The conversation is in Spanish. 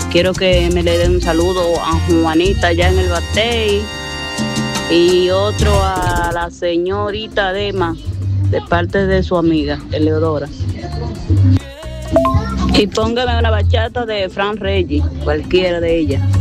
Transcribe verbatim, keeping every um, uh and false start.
quiero que me le den un saludo a Juanita allá en el Batey y otro a la señorita Dema de parte de su amiga Eleodora. Y póngame una bachata de Fran Regis, cualquiera de ellas.